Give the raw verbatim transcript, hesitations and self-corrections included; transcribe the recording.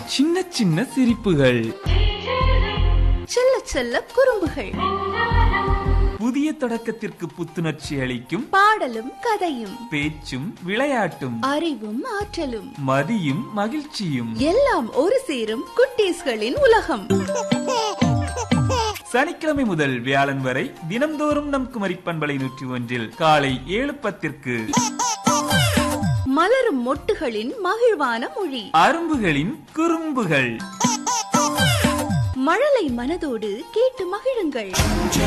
சின்ன சின்ன சிரிப்புகள், செல்ல செல்ல குறும்புகள், புதிய தொடக்கத்திற்கு புத்துணர்ச்சி அளிக்கும் பாடலும் கதையும், பேச்சும் விளையாட்டும், அறிவும் ஆற்றலும், மதியும் மகிழ்ச்சியும் எல்லாம் ஒரு சேரும் குட்டீஸ்களின் உலகம். சனிக்கிழமை முதல் வியாழன் வரை தினம்தோறும் நம் குமரி பண்பலை நூற்றி ஒன்றில் காலை ஏழு பத்திற்கு மலரும் மொட்டுகளின் மகிழ்வான மொழி, அரும்புகளின் குறும்புகள், மழலை மனதோடு கேட்டு மகிழுங்கள்.